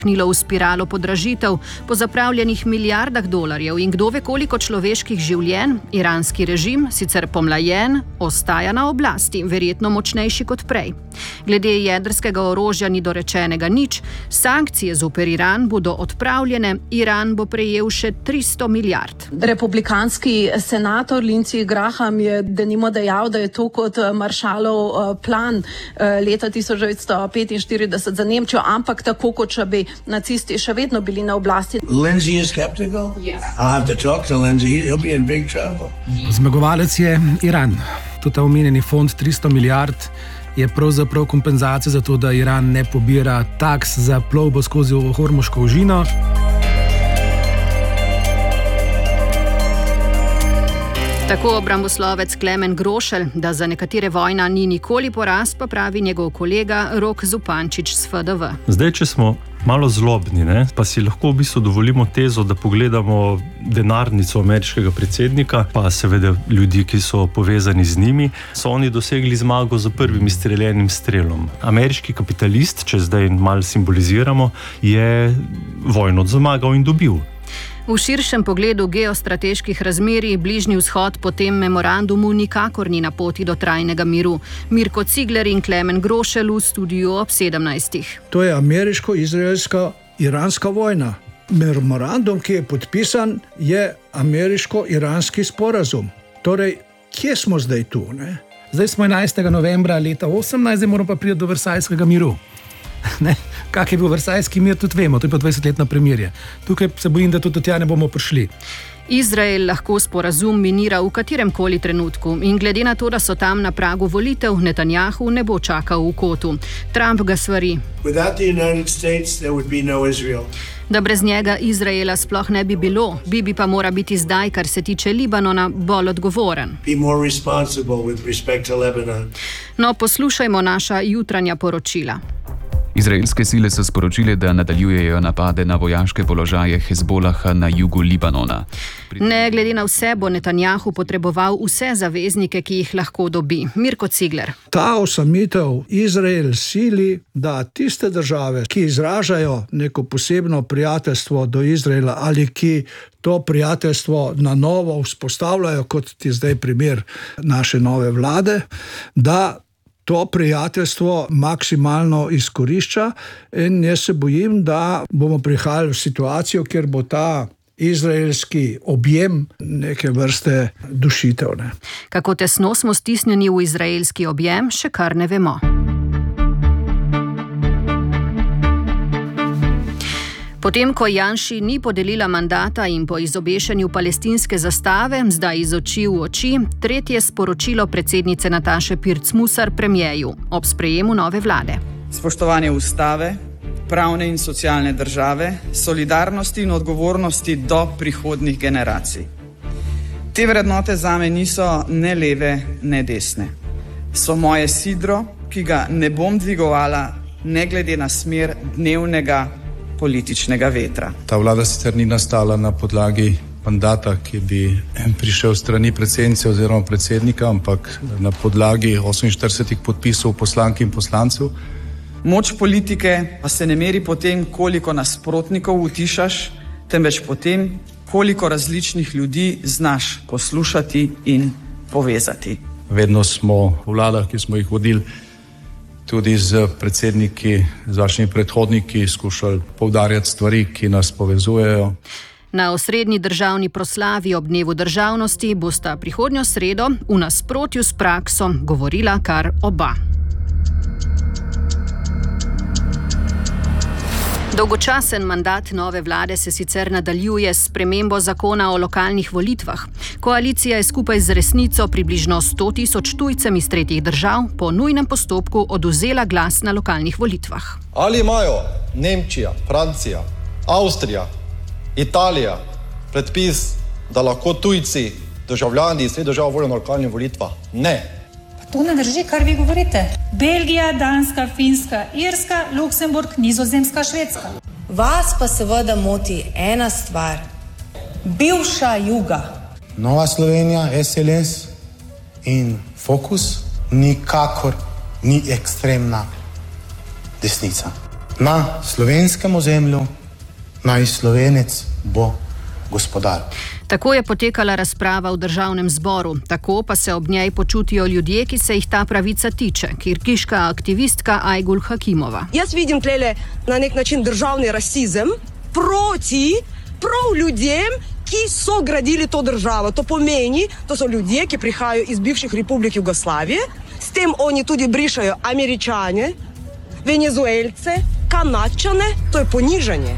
v spiralo podražitev po zapravljenih milijardah dolarjev in kdo ve koliko človeških življenj, iranski režim, sicer pomlajen, ostaja na oblasti, verjetno močnejši kot prej. Glede jedrskega orožja ni dorečenega nič, sankcije zoper Iran bodo odpravljene, Iran bo prejel še 300 milijard. Republikanski senator Lindsey Graham je denimo dejal, da je to kot Marshallov plan leta 1945 za Nemčijo, ampak tako kot če bi nacisti še vedno bili na oblasti. Lindsey is skeptical? Yes. I'll have to talk to Lindsey. He'll be in big trouble. Zmagovalec je Iran. Tudi ta omenjeni fond 300 milijard je pravzaprav kompenzacija za to, da Iran ne pobira taks za plovbo skozi Hormuško ožino. Tako obramboslovec Klemen Grošelj, da za nekatere vojna ni nikoli poraz, pa pravi njegov kolega Rok Zupančič z FDV. Zdaj, če smo malo zlobni, pa si lahko v bistvu dovolimo tezo, da pogledamo denarnico ameriškega predsednika, pa seveda ljudi, ki so povezani z njimi, so oni dosegli zmago z prvim izstreljenim strelom. Ameriški kapitalist, če zdaj malo simboliziramo, je vojno zmagal in dobil. V širšem pogledu geostrateških razmerij Bližnji vzhod po tem memorandumu nikakor ni na poti do trajnega miru. Mirko Cigler in Klemen Grošelj v studiu ob 17. To je ameriško-izraelska-iranska vojna. Memorandum, ki je podpisan, je ameriško-iranski sporazum. Torej, kje smo zdaj tu? Ne? Zdaj smo 11. novembra leta 18, zdaj moramo pa priti do Versajskega miru. Kak je bil Versajski mir, tudi vemo, to je pa 20-letno premirje. Tukaj se bojim, da tudi tja ne bomo prišli. Izrael lahko sporazum minira v katerem koli trenutku in glede na to, da so tam na pragu volitev, Netanjahu ne bo čakal v kotu. Trump ga svari. Da brez njega Izraela sploh ne bi bilo, Bibi pa mora biti zdaj, kar se tiče Libanona, bolj odgovoren. No, poslušajmo naša jutranja poročila. Izraelske sile so sporočile, da nadaljujejo napade na vojaške položaje Hezbolaha na jugu Libanona. Ne glede na vse bo Netanjahu potreboval vse zaveznike, ki jih lahko dobi. Mirko Cigler. Ta osamitev Izrael sili, da tiste države, ki izražajo neko posebno prijateljstvo do Izraela ali ki to prijateljstvo na novo vzpostavljajo, kot je zdaj primer naše nove vlade, da to prijateljstvo maksimalno izkorišča in jaz se bojim, da bomo prihajali v situacijo, kjer bo ta izraelski objem neke vrste dušitev. Kako tesno smo stisnjeni v izraelski objem, še kar ne vemo. Potem, ko Janši ni podelila mandata in po izobešenju palestinske zastave, zdaj iz oči v oči, tretje sporočilo predsednice Nataše Pirc Musar premierju ob sprejemu nove vlade. Spoštovanje ustave, pravne in socialne države, solidarnosti in odgovornosti do prihodnjih generacij. Te vrednote zame niso ne leve, ne desne. So moje sidro, ki ga ne bom dvigovala, ne glede na smer dnevnega političnega vetra. Ta vlada sicer ni nastala na podlagi mandata, ki bi prišel strani predsednice oziroma predsednika, ampak na podlagi 48 podpisov poslank in poslancev. Moč politike pa se ne meri po tem, koliko nasprotnikov utišaš, temveč po tem, koliko različnih ljudi znaš poslušati in povezati. Vedno smo v vladah, ki smo jih vodili, tudi z predsedniki, z vašimi predhodniki skušali poudarjati stvari, ki nas povezujejo. Na osrednji državni proslavi ob dnevu državnosti bosta prihodnjo sredo v nasprotju s prakso govorila kar oba. Dolgočasen mandat nove vlade se sicer nadaljuje s spremembo zakona o lokalnih volitvah. Koalicija je skupaj z Resnico približno 100.000 tujcem iz tretjih držav po nujnem postopku odvzela glas na lokalnih volitvah. Ali imajo Nemčija, Francija, Avstrija, Italija predpis, da lahko tujci, državljani iz teh držav volijo na lokalnih volitvah? Ne. To ne drži, kar vi govorite. Belgija, Danska, Finska, Irska, Luksemburg, Nizozemska, Švedska. Vas pa seveda moti ena stvar. Bivša Juga. Nova Slovenija, SLS in Fokus nikakor ni ekstremna desnica. Na slovenskem ozemlju naj Slovenec bo gospodar. Tako je potekala razprava v državnem zboru, tako pa se ob njej počutijo ljudje, ki se jih ta pravica tiče. Kirgiška aktivistka Aygul Hakimova. Jaz vidim tlele na nek način državni rasizem proti prav ljudem, ki so gradili to državo. To pomeni, to so ljudje, ki prihajajo iz bivših republik Jugoslavije, s tem oni tudi brišajo Američane, Venezuelce, Kanadčane, to je ponižanje.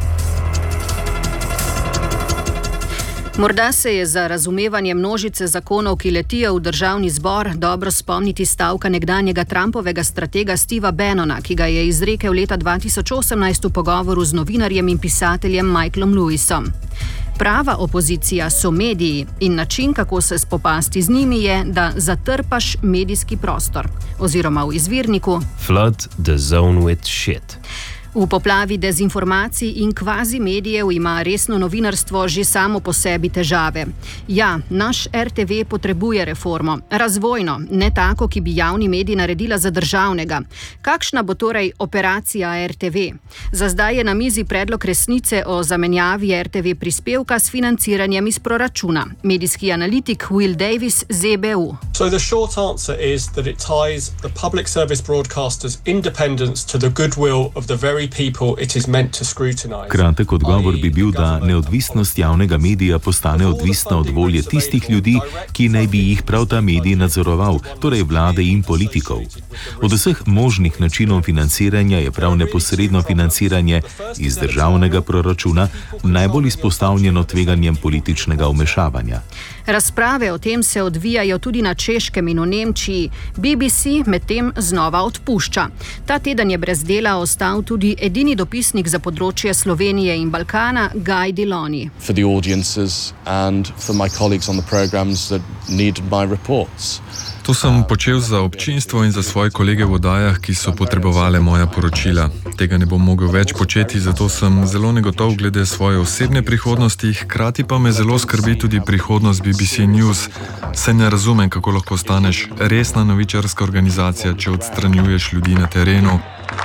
Morda se je za razumevanje množice zakonov, ki letijo v državni zbor, dobro spomniti stavka nekdanjega Trumpovega stratega Steva Bannona, ki ga je izrekel leta 2018 v pogovoru z novinarjem in pisateljem Michaelom Lewisom. Prava opozicija so mediji in način, kako se spopasti z njimi, je, da zatrpaš medijski prostor. Oziroma v izvirniku Flood the zone with shit. V poplavi dezinformacij in kvazi medijev ima resno novinarstvo že samo po sebi težave. Ja, naš RTV potrebuje reformo, razvojno, ne tako, ki bi javni medij naredila za državnega. Kakšna bo torej operacija RTV? Za zdaj je na mizi predlog resnice o zamenjavi RTV prispevka s financiranjem iz proračuna. Medijski analitik Will Davis z EBU. So the short answer is that it ties the public service broadcaster's independence to the goodwill of the very Kratek odgovor bi bil, da neodvisnost javnega medija postane odvisna od volje tistih ljudi, ki naj bi jih prav ta medij nadzoroval, torej vlade in politikov. Od vseh možnih načinov financiranja je prav neposredno financiranje iz državnega proračuna najbolj izpostavljeno tveganjem političnega vmešavanja. Razprave o tem se odvijajo tudi na Češkem in v Nemčiji. BBC medtem znova odpušča. Ta teden je brez dela ostal tudi edini dopisnik za področje Slovenije in Balkana, Guy Delony. For the audiences and for my colleagues on the programs that needed my reports. To sem počel za občinstvo in za svoje kolege v oddajah, ki so potrebovali moja poročila. Tega ne bom mogel več početi, zato sem zelo negotov glede svoje osebne prihodnosti, hkrati pa me zelo skrbi tudi prihodnost BBC News. Saj ne razumem, kako lahko staneš resna novičarska organizacija, če odstranjuješ ljudi na terenu.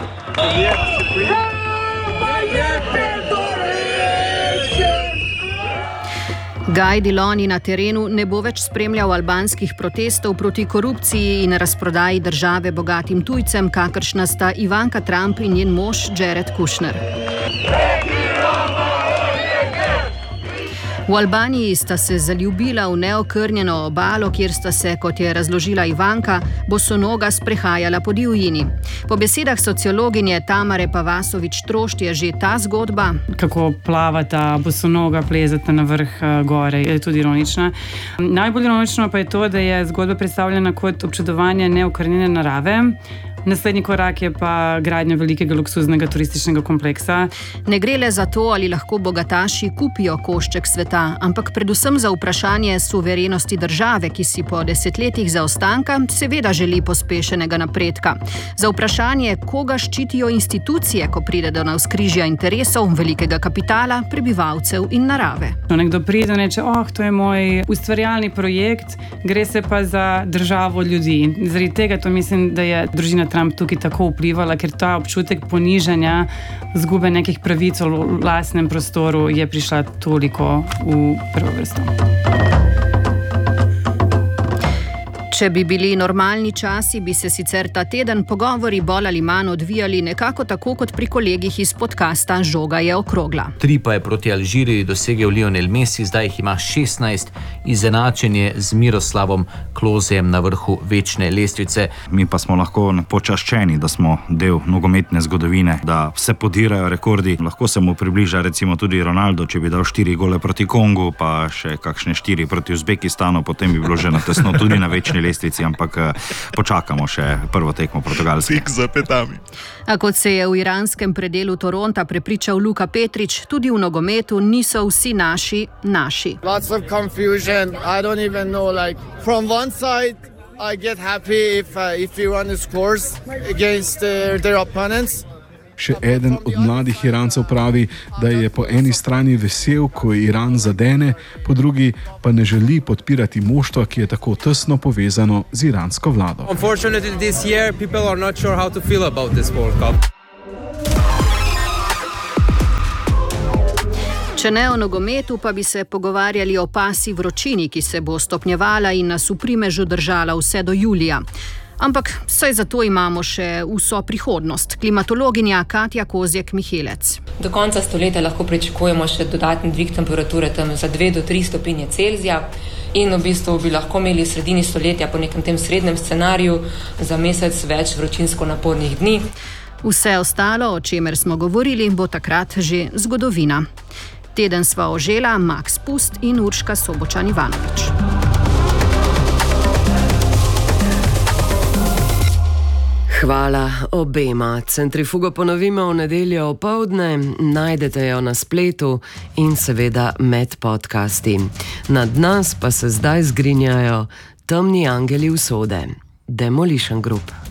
Guy Delony na terenu ne bo več spremljal albanskih protestov proti korupciji in razprodaji države bogatim tujcem, kakršna sta Ivanka Trump in njen mož Jared Kushner. V Albaniji sta se zaljubila v neokrnjeno obalo, kjer sta se, kot je razložila Ivanka, bosonoga sprehajala po divjini. Po besedah sociologinje Tamare Pavasović-Trošt je že ta zgodba, kako plavata bosonoga, plezata na vrh gore, je tudi ironična. Najbolj ironično pa je to, da je zgodba predstavljena kot občudovanje neokrnjene narave. Naslednji korak je pa gradnja velikega luksuznega turističnega kompleksa. Ne gre le za to, ali lahko bogataši kupijo košček sveta, ampak predvsem za vprašanje suverenosti države, ki si po desetletjih zaostanka seveda želi pospešenega napredka. Za vprašanje, koga ščitijo institucije, ko pride do navzkrižja interesov velikega kapitala, prebivalcev in narave. Nekdo pride in reče, to je moj ustvarjalni projekt, gre se pa za državo ljudi. Zaradi tega to mislim, da je družina Trump tukaj tako vplivala, ker ta občutek ponižanja, zgube nekih pravic v lastnem prostoru je prišla toliko v prvo vrsto. Če bi bili normalni časi, bi se sicer ta teden pogovori bolj ali manj odvijali nekako tako kot pri kolegih iz podcasta Žoga je okrogla. 3 pa je proti Alžiriji dosegel Lionel Messi, zdaj jih ima 16, izenačenje z Miroslavom Klosejem na vrhu večne lestvice. Mi pa smo lahko počaščeni, da smo del nogometne zgodovine, da se podirajo rekordi. Lahko se mu približa recimo tudi Ronaldo, če bi dal 4 gole proti Kongu, pa še kakšne 4 proti Uzbekistanu, potem bi bilo že na tesno tudi na večni lestvici, ampak počakamo še prvo tekmo Portugalske. Tik za petami. A kot se je v iranskem predelu Toronta prepričal Luka Petrič, tudi v nogometu niso vsi naši. Lots of confusion. I don't even know, like, from one side I get happy if Iran scores against their opponents. Še eden od mladih Irancev pravi, da je po eni strani vesel, ko Iran zadene, po drugi pa ne želi podpirati moštva, ki je tako tesno povezano z iransko vlado. Unfortunately, this year people are not sure how to feel about this World Cup. Če ne o nogometu, pa bi se pogovarjali o pasji vročini, ki se bo stopnjevala in nas v primežu držala vse do julija. Ampak saj zato imamo še vso prihodnost. Klimatologinja Katja Kozjek-Mihelec. Do konca stoletja lahko pričakujemo še dodatni dvig temperature tam za 2 do 3 stopinje Celzija in v bistvu bi lahko imeli v sredini stoletja po nekem tem srednjem scenariju za mesec več vročinsko napornih dni. Vse ostalo, o čemer smo govorili, bo takrat že zgodovina. Teden sva ožela Max Pust in Urška Sobočan-Ivanovič. Hvala obema. Centrifugo ponovimo v nedeljo opoldne, najdete jo na spletu in seveda med podcasti. Nad nas pa se zdaj zgrinjajo temni angeli usode. Demolition Group.